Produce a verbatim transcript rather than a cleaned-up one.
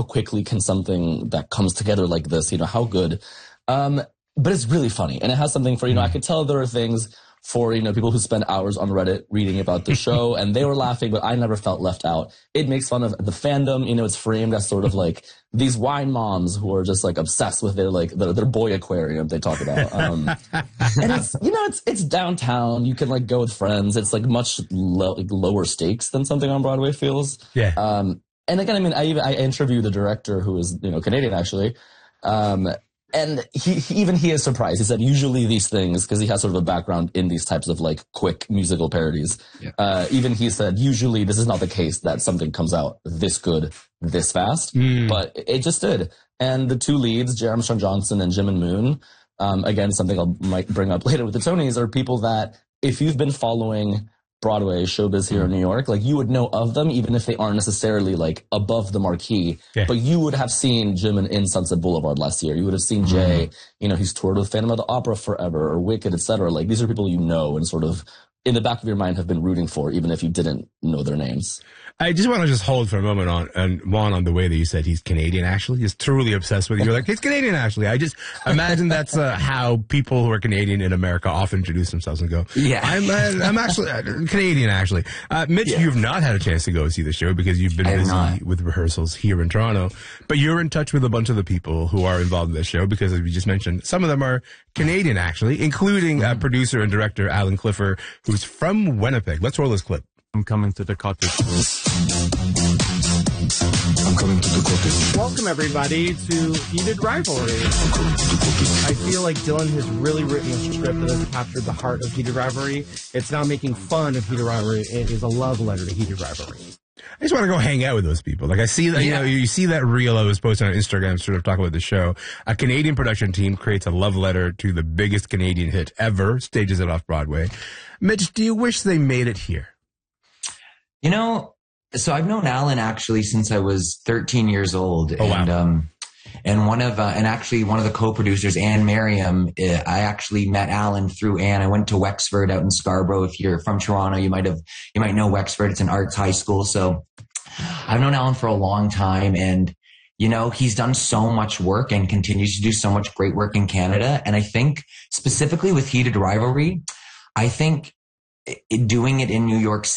quickly can something that comes together like this, you know, how good? Um, but it's really funny. And it has something for, you know, I could tell there are things for, you know, people who spend hours on Reddit reading about the show and they were laughing, but I never felt left out. It makes fun of the fandom. You know, it's framed as sort of like these wine moms who are just like obsessed with their, like their, their boy aquarium they talk about. Um, and it's, you know, it's, it's downtown. You can like go with friends. It's like much lo- like lower stakes than something on Broadway feels. Yeah. Um, and again, I mean, I even, I interviewed the director who is, you know, Canadian actually. Um, And he, he, even he is surprised. He said usually these things, because he has sort of a background in these types of like quick musical parodies. Yeah. Uh, even he said usually this is not the case that something comes out this good, this fast. Mm. But it just did. And the two leads, J. Armstrong Johnson and Jim and Moon, um, again, something I might bring up later with the Tonys, are people that if you've been following Broadway showbiz here in New York, like you would know of them even if they aren't necessarily like above the marquee. Yeah. But you would have seen Jim in, in Sunset Boulevard last year. You would have seen mm-hmm. Jay, you know, he's toured with Phantom of the Opera forever or Wicked, et cetera. Like these are people you know and sort of in the back of your mind have been rooting for, even if you didn't know their names. I just want to just hold for a moment on, and one on the way that you said he's Canadian, actually. Just truly obsessed with you. You're like, he's Canadian, actually. I just imagine that's uh, how people who are Canadian in America often introduce themselves and go, yeah, I'm, uh, I'm actually uh, Canadian, actually. Uh, Mitch, yeah. You've not had a chance to go see the show because you've been busy not. with rehearsals here in Toronto, but you're in touch with a bunch of the people who are involved in this show because, as we just mentioned, some of them are Canadian, actually, including uh, producer and director Alan Clifford, who's from Winnipeg. Let's roll this clip. I'm coming to the cottage. I'm coming to the cottage. Welcome, everybody, to Heated Rivalry. I'm coming to the cottage. I feel like Dylan has really written a script that has captured the heart of Heated Rivalry. It's not making fun of Heated Rivalry. It is a love letter to Heated Rivalry. I just want to go hang out with those people. Like I see that, yeah. you know, you see that reel I was posting on Instagram sort of talking about the show. A Canadian production team creates a love letter to the biggest Canadian hit ever, stages it off Broadway. Mitch, do you wish they made it here? You know, so I've known Alan actually since I was thirteen years old. Oh, and, wow. um, and one of, uh, and actually one of the co-producers, Anne Merriam, uh, I actually met Alan through Anne. I went to Wexford out in Scarborough. If you're from Toronto, you might have, you might know Wexford. It's an arts high school. So I've known Alan for a long time, and, you know, he's done so much work and continues to do so much great work in Canada. And I think specifically with Heated Rivalry, I think doing it in New York City